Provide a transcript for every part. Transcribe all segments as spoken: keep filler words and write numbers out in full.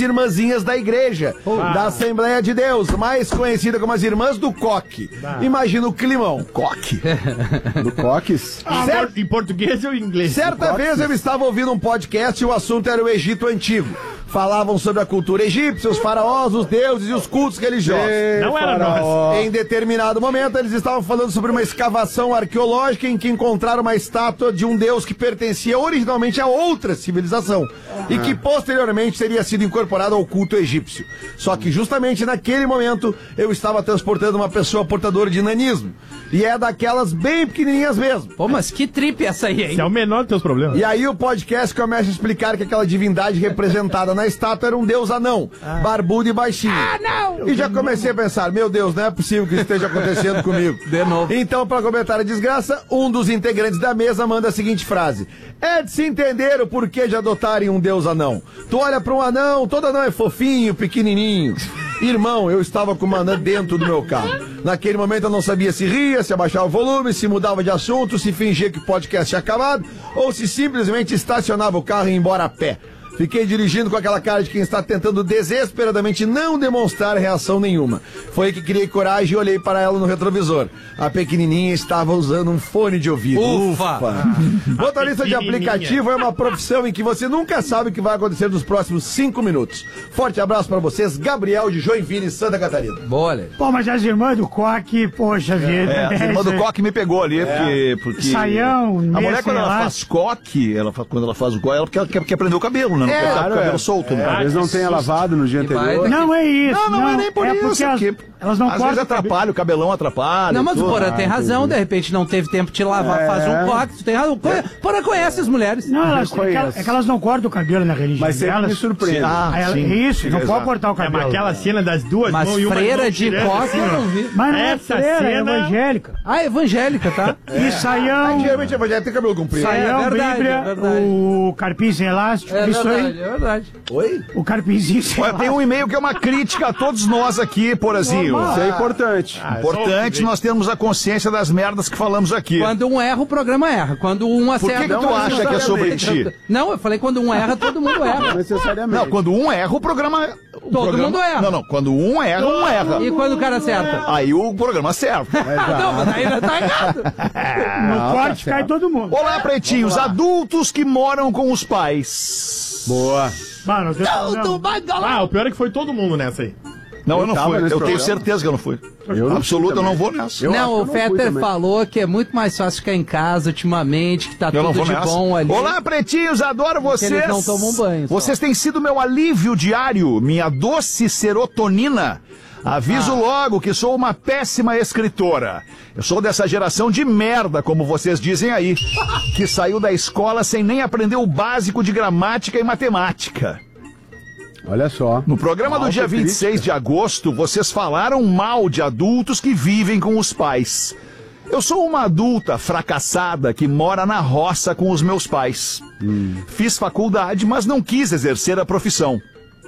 irmãzinhas da igreja, oh, da Assembleia de Deus, mais conhecida como as Irmãs do Coque. Ah. Imagina o climão. Coque? Do Coques? Ah, Cert... Em português ou em inglês? Certa vez eu estava ouvindo um podcast e o assunto era o Egito Antigo. Falavam sobre a cultura egípcia, os faraós, os deuses e os cultos religiosos. Ei, não era nós. Em determinado momento, eles estavam falando sobre uma escavação arqueológica em que encontraram uma estátua de um deus que pertencia originalmente a outra civilização uhum. e que posteriormente teria sido incorporado ao culto egípcio. Só que justamente naquele momento, eu estava transportando uma pessoa portadora de nanismo. E é daquelas bem pequenininhas mesmo. Pô, mas que trip essa aí, hein? Esse é o menor dos teus problemas. E aí o podcast começa a explicar que aquela divindade representada na estátua era um deus anão, ah. barbudo e baixinho. Ah, não! E já comecei a pensar, meu Deus, não é possível que isso esteja acontecendo comigo. De novo. Então, para comentar a desgraça, um dos integrantes da mesa manda a seguinte frase: é de se entender o porquê de adotarem um deus anão. Tu olha para um anão, todo anão é fofinho, pequenininho. Irmão, eu estava com uma anã dentro do meu carro. Naquele momento eu não sabia se ria, se abaixava o volume, se mudava de assunto, se fingia que o podcast tinha acabado, ou se simplesmente estacionava o carro e ia embora a pé. Fiquei dirigindo com aquela cara de quem está tentando desesperadamente não demonstrar reação nenhuma. Foi aí que criei coragem e olhei para ela no retrovisor. A pequenininha estava usando um fone de ouvido. Ufa! Ufa. Motorista de aplicativo é uma profissão em que você nunca sabe o que vai acontecer nos próximos cinco minutos. Forte abraço para vocês, Gabriel de Joinville, Santa Catarina. Boa, Pô, mas as irmãs do Coque, poxa vida. É, a irmã do Coque me pegou ali, é. porque, porque... Saião, a mulher, quando ela faz coque, ela, quando ela faz o coque, ela quer, quer, quer prender o cabelo, né? Não é, quer claro, o cabelo é. solto, né? É, Às vezes não tenha lavado no dia anterior. Não é isso. Não, não, não é nem por é isso. Elas, Porque elas não às vezes atrapalha, o cabelão atrapalha. Não, mas tudo. o Porã tem ah, razão, entendi. de repente não teve tempo de lavar, é. faz um coque, tu tem razão. O Porã conhece as mulheres. Não, elas, é, que, é que elas não cortam o cabelo na religião. Mas sempre elas, me surpreende. Ah, ela, isso, não pode cortar o cabelo. É, mas aquela cena das duas mas mãos e uma freira de coque eu não vi. Mas não é Essa freira, cena... é evangélica. Ah, evangélica, tá? É. E Saião... Geralmente evangélica tem cabelo comprido. Saião, é verdade, Bíblia, é verdade. o carpim sem elástico, É isso verdade, aí. é verdade. Oi? O carpinzinho sem Olha, elástico. tem um e-mail que é uma crítica a todos nós aqui, Porazinho. Normal. Isso é importante. Ah, importante nós termos a consciência das merdas que falamos aqui. Quando um erra, o programa erra. Quando um acerta... Por que, que tu não, acha que é sobre ti? Não, eu falei quando um erra, todo mundo erra. Necessariamente. Não, quando um erra, o programa... O todo programa... mundo erra. Não, não, quando um erra, um erra. E quando o cara acerta? Aí o programa acerta. Não, mas ainda tá errado. No corte cai todo mundo. Olá, pretinhos, adultos que moram com os pais. Boa. Mano, Não, não, Ah, o pior é que foi todo mundo nessa aí. Não, eu, eu não fui. Eu programa. tenho certeza que eu não fui. Eu não Absoluta, eu não vou nessa. não, não o Fetter falou que é muito mais fácil ficar em casa ultimamente, que tá eu tudo de nessa. bom ali. Olá, pretinhos, adoro vocês. Eles não tomam banho. Só. Vocês têm sido meu alívio diário, minha doce serotonina. Aviso ah. logo que sou uma péssima escritora. Eu sou dessa geração de merda, como vocês dizem aí, que saiu da escola sem nem aprender o básico de gramática e matemática. Olha só. No programa do dia vinte e seis de agosto, vocês falaram mal de adultos que vivem com os pais. Eu sou uma adulta fracassada que mora na roça com os meus pais. Hum. Fiz faculdade, mas não quis exercer a profissão.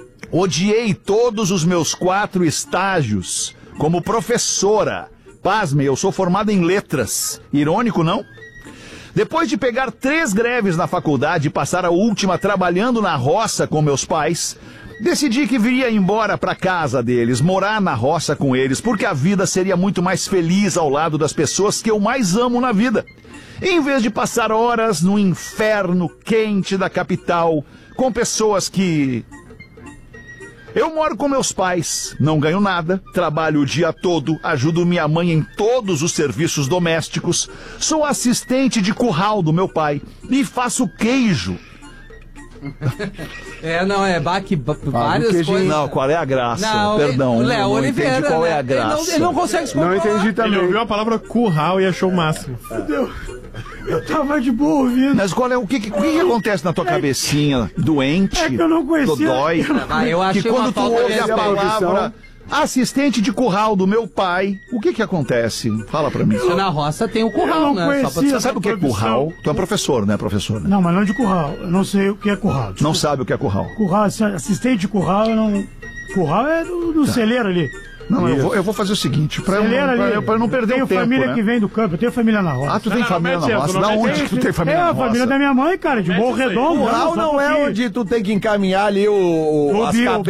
Odiei todos os meus quatro estágios como professora. Pasme, eu sou formada em letras. Irônico, não? Depois de pegar três greves na faculdade e passar a última trabalhando na roça com meus pais, decidi que viria embora para casa deles, morar na roça com eles, porque a vida seria muito mais feliz ao lado das pessoas que eu mais amo na vida. Em vez de passar horas no inferno quente da capital, com pessoas que... Eu moro com meus pais, não ganho nada, trabalho o dia todo, ajudo minha mãe em todos os serviços domésticos, sou assistente de curral do meu pai e faço queijo. É, não, é baque, várias ah, coisas. Não, qual é a graça? Não, Perdão, o Léo não Oliveira, entendi qual né? é a graça. Ele não, ele não consegue se controlar. Não entendi também. Ele ouviu a palavra curral e achou o máximo. Fudeu. Eu tava de boa ouvindo. Mas qual é, o que, o que, que acontece na tua cabecinha? Doente? É que eu não conhecia. Dói? Ah, eu achei que quando tu ouve a palavra assistente de curral do meu pai, o que que acontece? Fala pra mim. Na roça tem o curral, né? Só pra... Você sabe o que é curral? Tu é professor, né, professor? Né? Não, mas não de curral. Eu não sei o que é curral. Desculpa. Não sabe o que é curral? Curral, assistente de curral, eu não... Curral é do, do tá. celeiro ali. Não, eu vou, eu vou fazer o seguinte, pra, eu, pra, eu, pra eu não perder o tempo, tenho família né? que vem do campo, eu tenho família na roça. Ah, tu tem não, família não, na roça? Não, da onde tem, que tu tem família é, na roça? É, a família da minha mãe, cara, de Morro Redondo. Curral não é onde tu tem que encaminhar ali o, o as bio, cabeças.